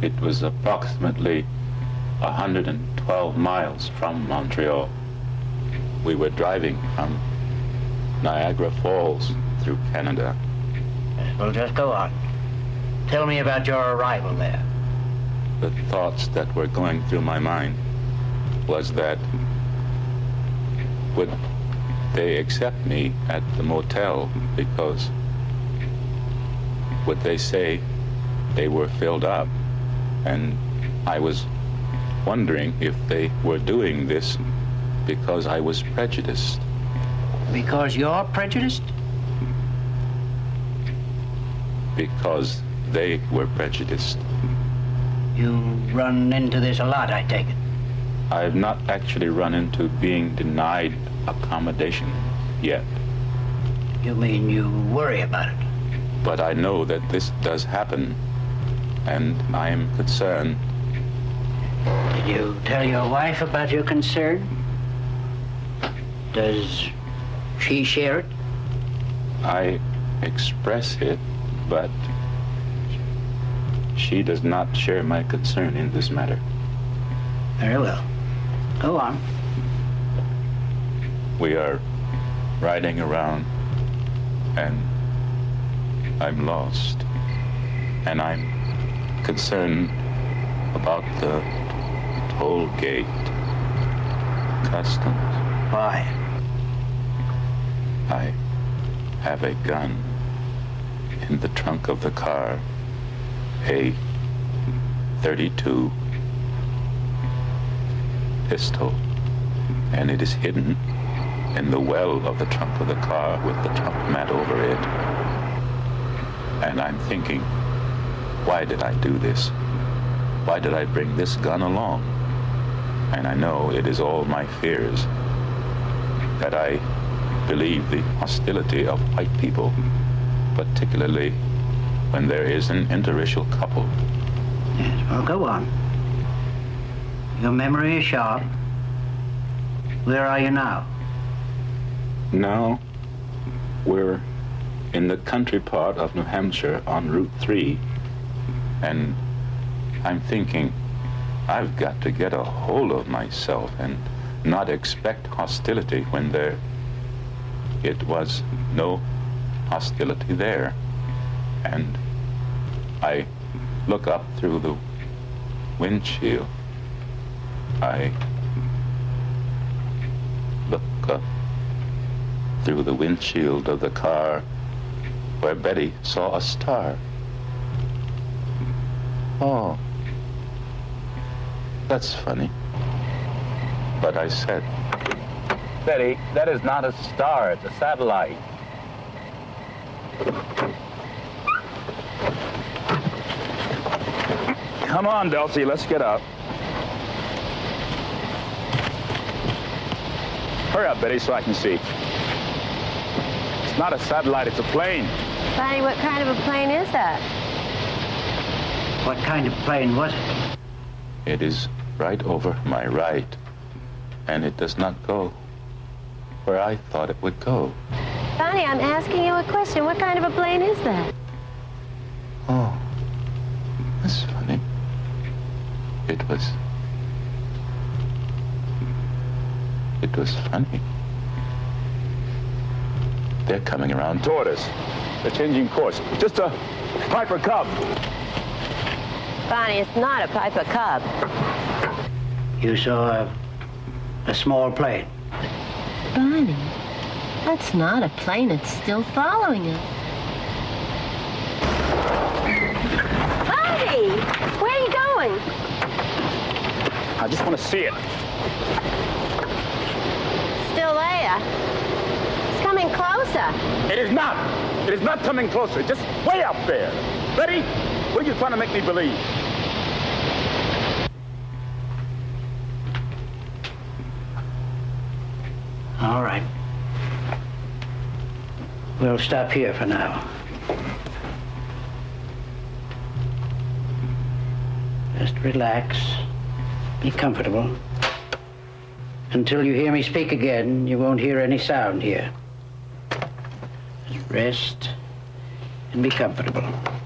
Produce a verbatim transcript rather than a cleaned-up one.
It was approximately one hundred twelve miles from Montreal. We were driving from Niagara Falls through Canada. Well, just go on. Tell me about your arrival there. The thoughts that were going through my mind was that would they accept me at the motel, because would they say they were filled up? And I was wondering if they were doing this because I was prejudiced. Because you're prejudiced? Because they were prejudiced. You run into this a lot, I take it. I have not actually run into being denied accommodation yet. You mean you worry about it? But I know that this does happen, and I am concerned. Did you tell your wife about your concern? Does she share it? I express it, but she does not share my concern in this matter. Very well. Go on. We are riding around, and I'm lost. And I'm concerned about the toll gate customs. Why? I have a gun in the trunk of the car, a thirty-two pistol, and it is hidden in the well of the trunk of the car with the trunk mat over it. And I'm thinking, why did I do this? Why did I bring this gun along? And I know it is all my fears, that I believe the hostility of white people, particularly when there is an interracial couple. Yes, well, go on. Your memory is sharp. Where are you now? Now, we're in the country part of New Hampshire on Route three, and I'm thinking, I've got to get a hold of myself and not expect hostility when there it was no hostility there. And I look up through the windshield. I look up through the windshield of the car where Betty saw a star. Oh, that's funny. But I said, Betty, that is not a star, it's a satellite. Come on, Dulcie, let's get up. Hurry up, Betty, so I can see. It's not a satellite, it's a plane. Bonnie, what kind of a plane is that? What kind of plane was it? It is right over my right, and it does not go where I thought it would go. Bonnie, I'm asking you a question. What kind of a plane is that? Oh, that's funny. It was... It was funny. They're coming around toward us. They're changing course. Just a Piper Cub. Bonnie, it's not a Piper Cub. You saw a, a small plane. Bonnie, that's not a plane. It's still following us. Bonnie! Where are you going? I just want to see it. Still there. It's coming closer. It is not. It is not coming closer. Just way up there. Betty, what are you trying to make me believe? All right. We'll stop here for now. Just relax. Be comfortable. Until you hear me speak again, you won't hear any sound here. Just rest and be comfortable.